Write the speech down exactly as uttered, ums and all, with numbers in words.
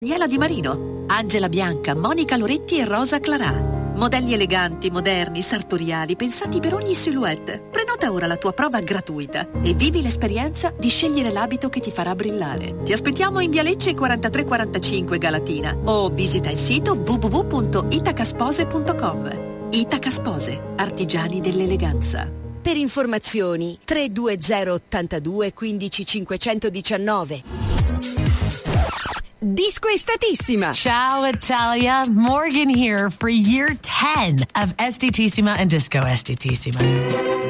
Daniela Di Marino, Angela Bianca, Monica Loretti e Rosa Clarà. Modelli eleganti, moderni, sartoriali, pensati per ogni silhouette. Prenota ora la tua prova gratuita e vivi l'esperienza di scegliere l'abito che ti farà brillare. Ti aspettiamo in Via Lecce quarantatré quarantacinque Galatina o visita il sito w w w punto itacaspose punto com. Itaca Spose, artigiani dell'eleganza. Per informazioni tre due zero ottantadue quindici cinquecentodiciannove. Disco Estatissima. Ciao Italia, Morgan here for year ten of Estatissima and Disco Estatissima.